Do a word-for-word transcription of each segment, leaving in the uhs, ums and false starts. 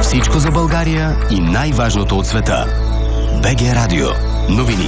Всичко за България и най-важното от света. БГ Радио. Новини.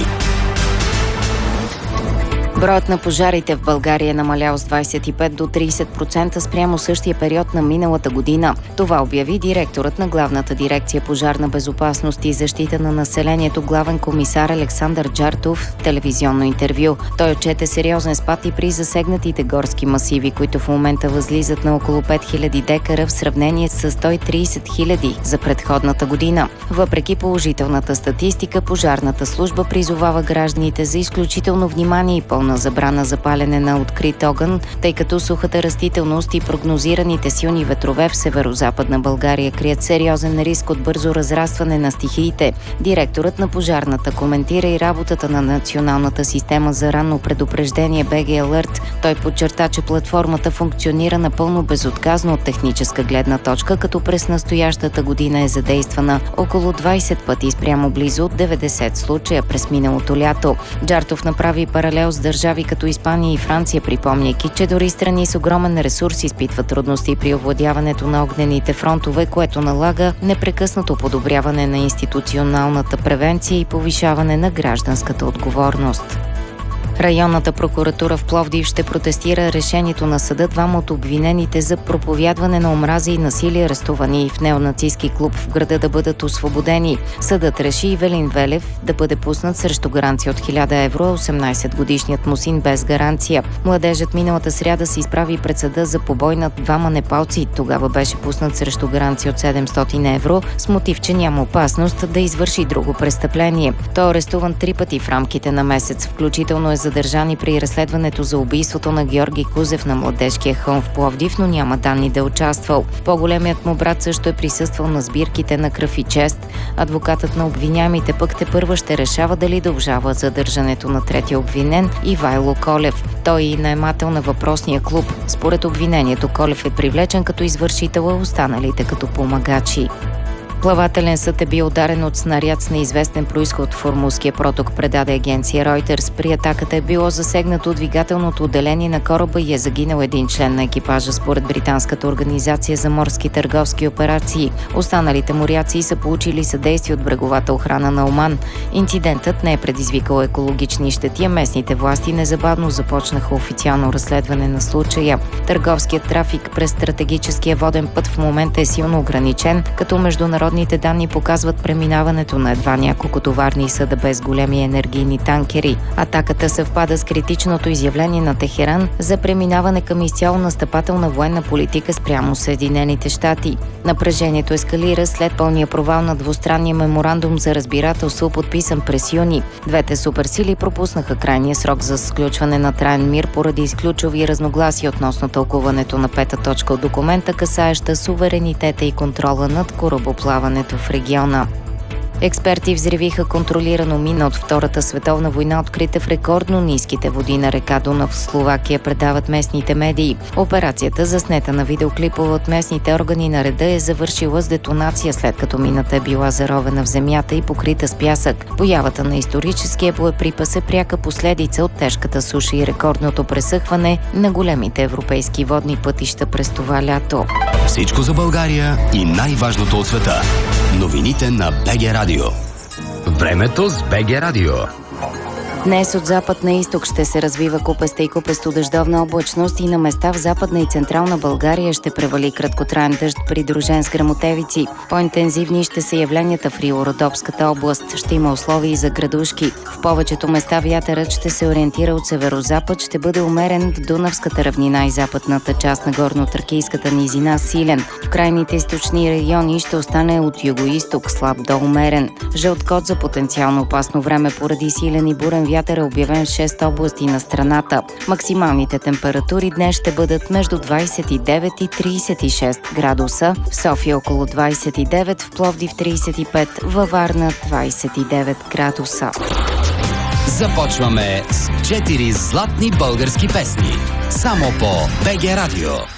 Броят на пожарите в България е намалял с двадесет и пет до тридесет процента спрямо същия период на миналата година. Това обяви директорът на Главната дирекция пожарна безопасност и защита на населението главен комисар Александър Джартов в телевизионно интервю. Той отчете сериозен спад и при засегнатите горски масиви, които в момента възлизат на около пет хиляди декара в сравнение с сто и тридесет хиляди за предходната година. Въпреки положителната статистика, пожарната служба призовава гражданите за изключително внимание и пълна на забрана за палене на открит огън, тъй като сухата растителност и прогнозираните силни ветрове в северо-западна България крият сериозен риск от бързо разрастване на стихиите. Директорът на пожарната коментира и работата на Националната система за ранно предупреждение БГ Alert. Той подчерта, че платформата функционира напълно безотказно от техническа гледна точка, като през настоящата година е задействана около двадесет пъти спрямо близо деветдесет случая през миналото лято. Джартов направи паралел с държави като Испания и Франция, припомняйки, че дори страни с огромен ресурс изпитват трудности при овладяването на огнените фронтове, което налага непрекъснато подобряване на институционалната превенция и повишаване на гражданската отговорност. Районната прокуратура в Пловдив ще протестира решението на съда двама от обвинените за проповядване на омраза и насилие, арестувани в неонацистки клуб в града, да бъдат освободени. Съдът реши Ивелин Велев да бъде пуснат срещу гаранция от хиляда евро, а осемнадесетгодишният му син без гаранция. Младежът миналата сряда се изправи пред съда за побой над двама непалци. Тогава беше пуснат срещу гаранция от седемстотин евро с мотив, че няма опасност да извърши друго престъпление. Той е арестуван три пъти в рамките на месец, включително е задържани при разследването за убийството на Георги Кузев на Младежкия хълм в Пловдив, но няма данни да е участвал. По-големият му брат също е присъствал на сбирките на Кръв и чест. Адвокатът на обвиняемите пък тепърва ще решава дали да обжалва задържането на третия обвинен Ивайло Колев. Той е наемател на въпросния клуб. Според обвинението Колев е привлечен като извършител, а останалите като помагачи. Плавателен съд е бил ударен от снаряд с неизвестен произход в Ормузския проток, предаде агенция Reuters. При атаката е било засегнато двигателното отделение на кораба и е загинал един член на екипажа, според британската организация за морски търговски операции. Останалите моряци са получили съдействие от бреговата охрана на Оман. Инцидентът не е предизвикал екологични щети, а местните власти незабавно започнаха официално разследване на случая. Търговският трафик през стратегическия воден път в момента е силно ограничен, като международните Народните данни показват преминаването на едва няколко товарни съда без големи енергийни танкери. Атаката съвпада с критичното изявление на Техеран за преминаване към изцяло настъпателна военна политика спрямо Съединените щати. Напрежението ескалира след пълния провал на двустранния меморандум за разбирателство, подписан през юни. Двете суперсили пропуснаха крайния срок за сключване на траен мир поради ключови разногласия относно тълкуването на пета точка от документа, касаеща суверенитета и контрола над корабоплаването в региона. Експерти взривиха контролирано мина от Втората световна война, открита в рекордно ниските води на река Дунав в Словакия, предават местните медии. Операцията, заснета на видеоклипове от местните органи на реда, е завършила с детонация, след като мината е била заровена в земята и покрита с пясък. Появата на историческия боеприпас е пряка последица от тежката суша и рекордното пресъхване на големите европейски водни пътища през това лято. Всичко за България и най-важното от света. Новините на БГ Радио. Времето с БГ Радио. Днес от запад на изток ще се развива купеста и купесто-дъждовна облачност и на места в Западна и Централна България ще превали краткотраен дъжд, придружен с гръмотевици. По-интензивни ще са явленията в Рило-Родопската област. Ще има условия и за градушки. В повечето места вятърът ще се ориентира от северозапад, ще бъде умерен в Дунавската равнина и западната част на горно-тракийската низина силен. В крайните източни райони ще остане от юго-изток слаб до умерен. Жълт код за потенциално опасно време поради силен и бурен вятър е обявен в шест области на страната. Максималните температури днес ще бъдат между двадесет и девет и тридесет и шест градуса. В София около двадесет и девет, в Пловдив тридесет и пет, във Варна двадесет и девет градуса. Започваме с четири златни български песни. Само по БГ Радио.